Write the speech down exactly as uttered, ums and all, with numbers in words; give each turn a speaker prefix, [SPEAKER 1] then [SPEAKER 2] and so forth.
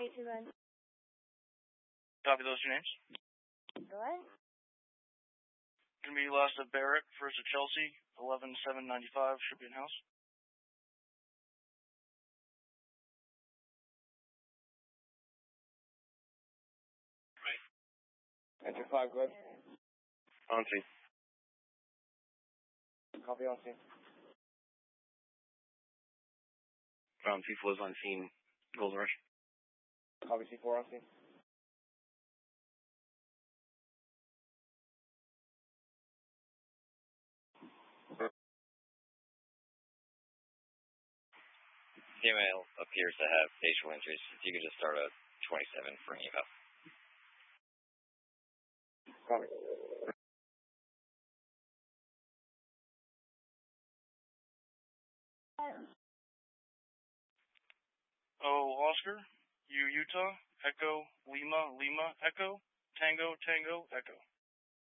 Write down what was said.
[SPEAKER 1] Hey, two guys.
[SPEAKER 2] Copy those two names.
[SPEAKER 1] Go ahead.
[SPEAKER 2] Gonna be last at Barrett, first at Chelsea, eleven seven ninety-five, should be in house.
[SPEAKER 3] Enter five, go ahead.
[SPEAKER 4] On scene.
[SPEAKER 3] Copy on scene.
[SPEAKER 4] Um, C four is on scene. Gold Rush.
[SPEAKER 3] Copy C four on scene.
[SPEAKER 5] C M L appears to have facial injuries. If you could just start a twenty-seven for an eval.
[SPEAKER 3] Copy.
[SPEAKER 2] Oh, Oscar, U, Utah, Echo, Lima, Lima, Echo, Tango, Tango, Echo.